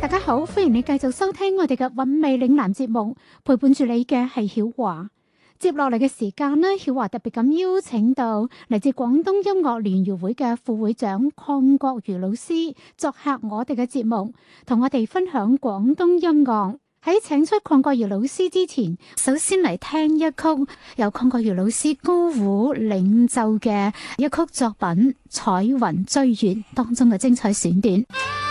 大家好，歡迎你繼續收聽我哋嘅韻味嶺南節目，陪伴住你嘅係曉華。接落嚟嘅時間呢，曉華特別咁邀請到嚟自廣東音樂聯誼會嘅副會長鄺國瑜老師作客我哋嘅節目，同我哋分享廣東音樂。喺請出鄺國瑜老師之前，首先嚟聽一曲由鄺國瑜老師高胡領奏嘅一曲作品《彩雲追月》當中嘅精彩選段。